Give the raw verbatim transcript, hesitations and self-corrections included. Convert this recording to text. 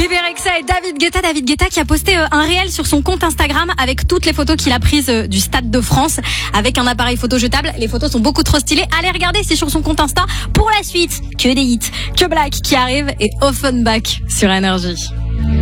Bébé Rexha et David Guetta. David Guetta qui a posté un réel sur son compte Instagram avec toutes les photos qu'il a prises du Stade de France avec un appareil photo jetable. Les photos sont beaucoup trop stylées. Allez regarder, c'est sur son compte Insta. Pour la suite, que des hits, que Black qui arrive et Offenbach sur Énergie.